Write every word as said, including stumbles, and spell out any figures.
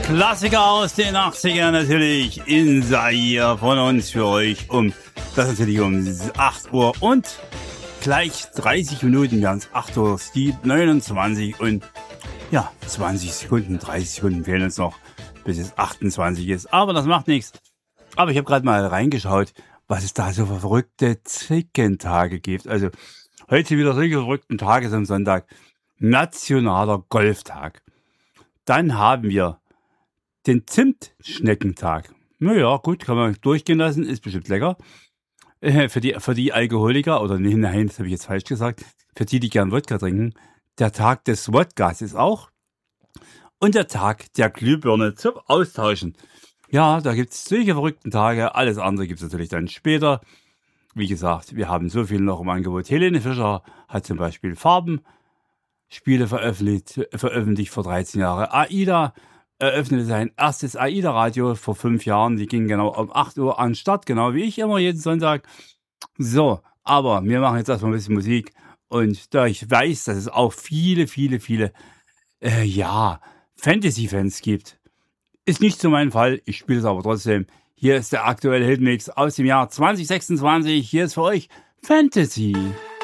Klassiker aus den achtzigern natürlich in Zaire von uns für euch um, das natürlich um acht Uhr und gleich dreißig Minuten, wir haben es acht Uhr neunundzwanzig und ja, zwanzig Sekunden, dreißig Sekunden fehlen uns noch, bis es achtundzwanzig ist, aber das macht nichts. Aber ich habe gerade mal reingeschaut, was es da so für verrückte Zickentage gibt. Also heute wieder solche verrückten Tage am Sonntag, nationaler Golftag. Dann haben wir den Zimtschneckentag. Naja, gut, kann man durchgehen lassen, ist bestimmt lecker. Äh, für die, für die Alkoholiker, oder nee, nein, das habe ich jetzt falsch gesagt, für die, die gern Wodka trinken, der Tag des Wodkas ist auch. Und der Tag der Glühbirne zum Austauschen. Ja, da gibt es solche verrückten Tage, alles andere gibt es natürlich dann später. Wie gesagt, wir haben so viel noch im Angebot. Helene Fischer hat zum Beispiel Farbenspiele veröffentlicht, veröffentlicht vor dreizehn Jahren. AIDA eröffnete sein erstes AIDA-Radio vor fünf Jahren. Die ging genau um acht Uhr an den Start, genau wie ich immer jeden Sonntag. So, aber wir machen jetzt erstmal ein bisschen Musik. Und da ich weiß, dass es auch viele, viele, viele, äh, ja, Fantasy-Fans gibt, ist nicht so mein Fall. Ich spiele es aber trotzdem. Hier ist der aktuelle Hitmix aus dem Jahr zwanzig sechsundzwanzig. Hier ist für euch Fantasy.